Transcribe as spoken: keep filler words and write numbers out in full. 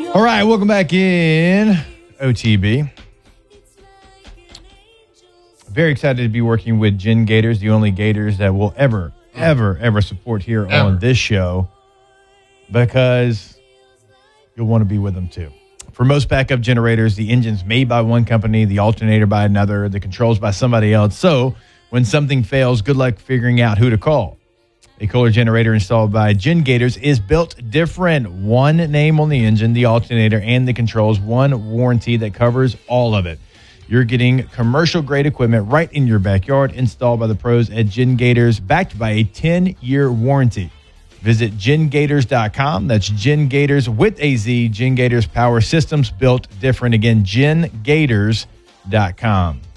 All right, welcome back in O T B. Very excited to be working with Jen Gators, the only Gators that will ever, ever, ever support here Ever. on this show, because you'll want to be with them too. For most backup generators, the engine's made by one company, the alternator by another, the controls by somebody else. So when something fails, good luck figuring out who to call. A Kohler generator installed by Jen Gators is built different. One name on the engine, the alternator, and the controls. One warranty that covers all of it. You're getting commercial-grade equipment right in your backyard, installed by the pros at Jen Gators, backed by a ten-year warranty. Visit Jen Gators dot com. That's Jen Gators with a Z. Jen Gators Power Systems, built different. Again, Jen Gators dot com.